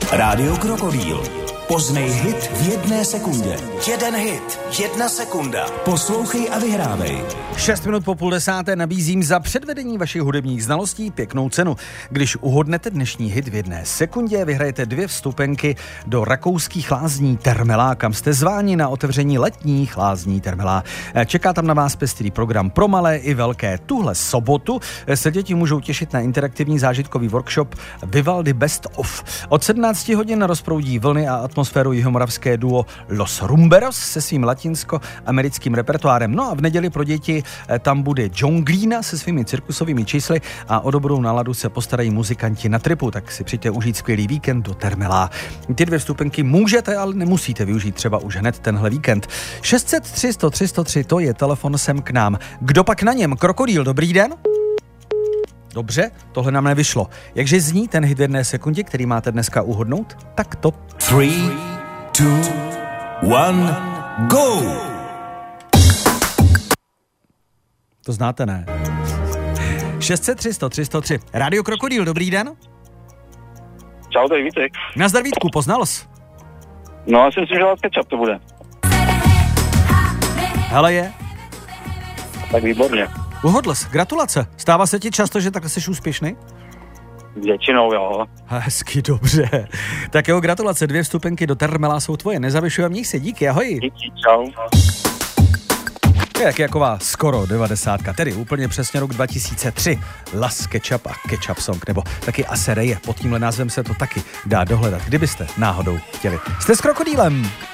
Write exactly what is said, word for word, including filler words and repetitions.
Rádio Krokodýl. Poznej hit v jedné sekundě. Jeden hit, jedna sekunda. Poslouchej a vyhrávej. Šest minut po půl desáté nabízím za předvedení vašich hudebních znalostí pěknou cenu. Když uhodnete dnešní hit v jedné sekundě, vyhrajete dvě vstupenky do rakouských lázní Termelá, kam jste zváni na otevření letních lázní Termelá. Čeká tam na vás pestrý program pro malé i velké. Tuhle sobotu se děti můžou těšit na interaktivní zážitkový workshop Vivaldi Best of. Od sedmnácti hodin rozproudí vlny a atmosféru jihomoravské duo Los Rumberos se svým latinsko-americkým repertoárem. No a v neděli pro děti tam bude John Gleena se svými cirkusovými čísly a o dobrou náladu se postarají muzikanti na tripu, tak si přijďte užít skvělý víkend do Termelá. Ty dvě vstupenky můžete, ale nemusíte využít třeba už hned tenhle víkend. šest set tři sto tři sto tři, to je telefon sem k nám. Kdo pak na něm? Krokodýl, dobrý den? Dobře, tohle nám nevyšlo. Jakže zní ten hit v jedné sekundě, který máte dneska uhodnout? Tak to... Three, two, one, go! To znáte, ne? šest set tři sto tři sto tři. Rádio Krokodýl, dobrý den. Čau, tady Vítek. Nazdar Vítku, poznal jsi? No, já si myslím, že Láska Čap to bude. Hele je. Tak výborně. Uhodl jsi, gratulace. Stává se ti často, že takhle jsi úspěšný? Většinou, jo. Hezky, dobře. Tak jo, gratulace, dvě vstupenky do Termelá jsou tvoje. Nezavyšuj a měj se, díky, ahoj. Díky, čau. Je jak jaková skoro devadesátka, tedy úplně přesně rok dva tisíce tři. Las Ketchup a Ketchup Song, nebo taky Asereje. Pod tímhle názvem se to taky dá dohledat, kdybyste náhodou chtěli. Jste s Krokodýlem.